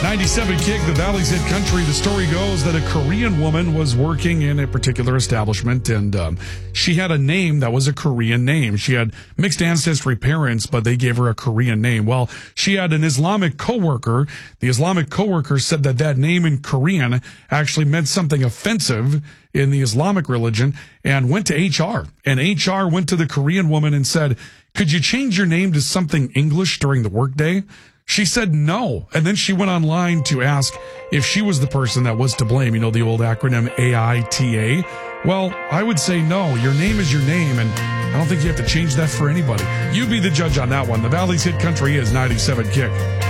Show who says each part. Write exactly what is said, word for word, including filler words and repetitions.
Speaker 1: ninety-seven Kick, the Valley's Hit Country. The story goes that a Korean woman was working in a particular establishment, and um, she had a name that was a Korean name. She had mixed ancestry parents, but they gave her a Korean name. Well, she had an Islamic coworker. The Islamic coworker said that that name in Korean actually meant something offensive in the Islamic religion, and went to H R. And H R went to the Korean woman and said, "Could you change your name to something English during the workday?" She said no. And then she went online to ask if she was the person that was to blame. You know, the old acronym A I T A. Well, I would say no. Your name is your name, and I don't think you have to change that for anybody. You be the judge on that one. The Valley's Hit Country is ninety-seven Kick.